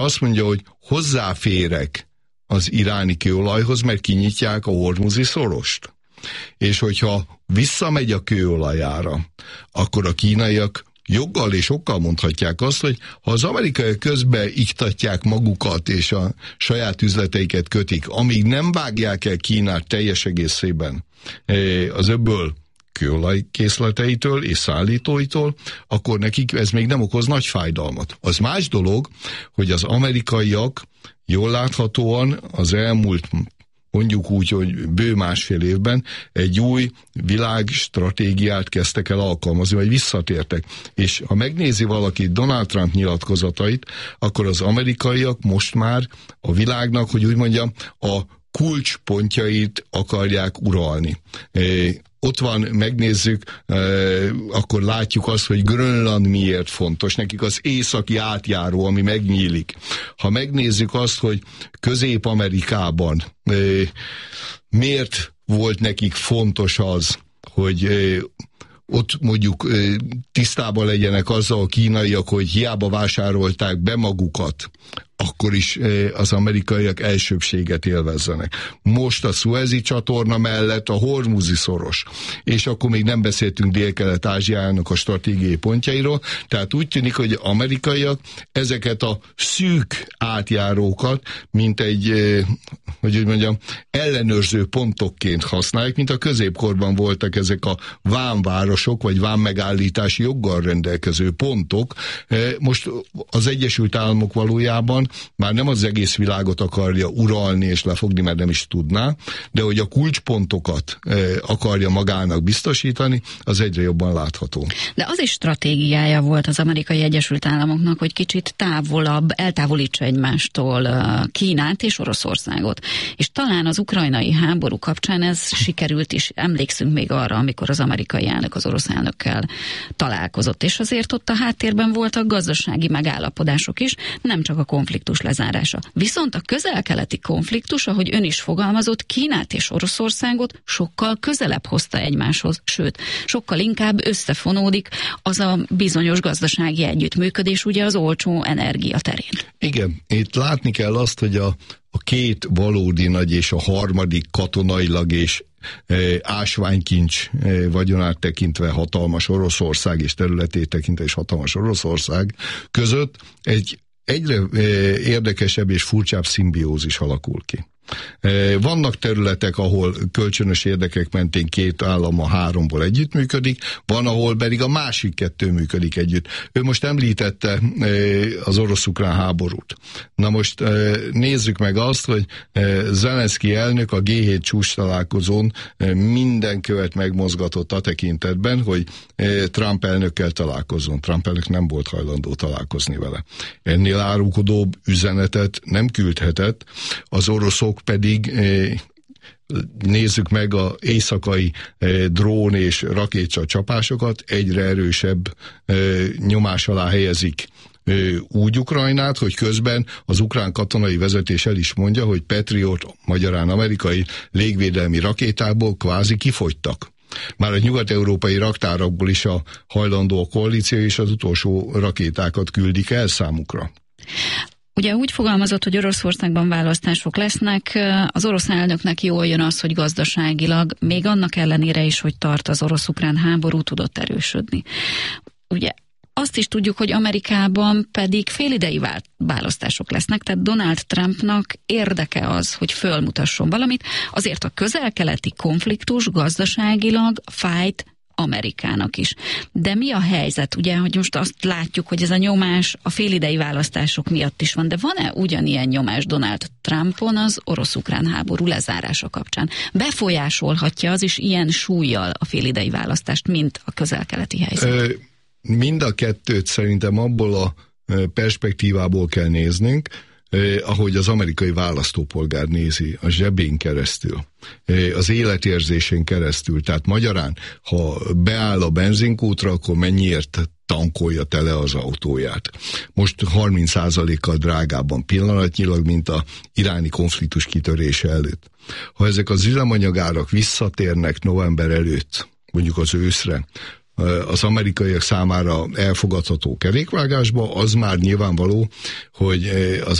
azt mondja, hogy hozzáférek az iráni kőolajhoz, mert kinyitják a Hormuzi szorost. És hogyha visszamegy a kőolajára, akkor a kínaiak joggal és okkal mondhatják azt, hogy ha az amerikaiak közben iktatják magukat és a saját üzleteiket kötik, amíg nem vágják el Kínát teljes egészében az öbből kőolajkészleteitől és szállítóitól, akkor nekik ez még nem okoz nagy fájdalmat. Az más dolog, hogy az amerikaiak jól láthatóan az elmúlt, mondjuk úgy, hogy bő másfél évben egy új világstratégiát kezdtek el alkalmazni, vagy visszatértek. És ha megnézi valaki Donald Trump nyilatkozatait, akkor az amerikaiak most már a világnak, hogy úgy mondjam, a kulcspontjait akarják uralni. Ott van, megnézzük, akkor látjuk azt, hogy Grönland miért fontos. Nekik az északi átjáró, ami megnyílik. Ha megnézzük azt, hogy Közép-Amerikában miért volt nekik fontos az, hogy ott mondjuk tisztában legyenek azzal a kínaiak, hogy hiába vásárolták be magukat, akkor is az amerikaiak elsőbbséget élvezzenek. Most a Szuezi csatorna mellett a Hormuzi szoros, és akkor még nem beszéltünk Dél-Kelet-Ázsiának a stratégiai pontjairól, tehát úgy tűnik, hogy amerikaiak ezeket a szűk átjárókat, mint egy, hogy úgy mondjam, ellenőrző pontokként használják, mint a középkorban voltak ezek a vámvárosok, vagy vámmegállítási joggal rendelkező pontok. Most az Egyesült Államok valójában már nem az egész világot akarja uralni és lefogni, mert nem is tudná, de hogy a kulcspontokat akarja magának biztosítani, az egyre jobban látható. De az is stratégiája volt az Amerikai Egyesült Államoknak, hogy kicsit távolabb, eltávolítsa egymástól Kínát és Oroszországot. És talán az ukrajnai háború kapcsán ez sikerült is. Emlékszünk még arra, amikor az amerikai elnök az orosz elnökkel találkozott. És azért ott a háttérben voltak gazdasági megállapodások is, nem csak a konfliktus lezárása. Viszont a közel-keleti konfliktus, ahogy ön is fogalmazott, Kínát és Oroszországot sokkal közelebb hozta egymáshoz, sőt, sokkal inkább összefonódik az a bizonyos gazdasági együttműködés, ugye az olcsó energia terén. Igen, itt látni kell azt, hogy a két valódi nagy és a harmadik katonailag és ásványkincs vagyonát tekintve hatalmas Oroszország és területét tekintve és hatalmas Oroszország között egy egyre érdekesebb és furcsább szimbiózis alakul ki. Vannak területek, ahol kölcsönös érdekek mentén két állam a háromból együttműködik, van, ahol pedig a másik kettő működik együtt. Ő most említette az orosz-ukrán háborút. Na most nézzük meg azt, hogy Zelenszky elnök a G7 csúcs találkozón minden követ megmozgatott a tekintetben, hogy Trump elnökkel találkozzon. Trump elnök nem volt hajlandó találkozni vele. Ennél árulkodóbb üzenetet nem küldhetett, az oroszok pedig nézzük meg az éjszakai drón és rakéta csapásokat, egyre erősebb nyomás alá helyezik úgy Ukrajnát, hogy közben az ukrán katonai vezetés el is mondja, hogy Patriot, magyarán amerikai légvédelmi rakétából kvázi kifogytak. Már a nyugat-európai raktárakból is a hajlandó a koalíció és az utolsó rakétákat küldik el számukra. Ugye úgy fogalmazott, hogy Oroszországban választások lesznek, az orosz elnöknek jól jön az, hogy gazdaságilag, még annak ellenére is, hogy tart az orosz-ukrán háború, tudott erősödni. Ugye azt is tudjuk, hogy Amerikában pedig félidei választások lesznek, tehát Donald Trumpnak érdeke az, hogy fölmutasson valamit, azért a közel-keleti konfliktus gazdaságilag fájt Amerikának is. De mi a helyzet? Ugye, hogy most azt látjuk, hogy ez a nyomás a félidei választások miatt is van, de van-e ugyanilyen nyomás Donald Trumpon az orosz-ukrán háború lezárása kapcsán? Befolyásolhatja az is ilyen súllyal a félidei választást, mint a közel-keleti helyzet? Mind a kettőt szerintem abból a perspektívából kell néznünk, ahogy az amerikai választópolgár nézi, a zsebén keresztül, az életérzésén keresztül. Tehát magyarán, ha beáll a benzinkútra, akkor mennyiért tankolja tele az autóját. Most 30%-kal drágábban pillanatnyilag, mint a iráni konfliktus kitörése előtt. Ha ezek az üzemanyagárak visszatérnek november előtt, mondjuk az őszre, az amerikaiak számára elfogadható kerékvágásba, az már nyilvánvaló, hogy az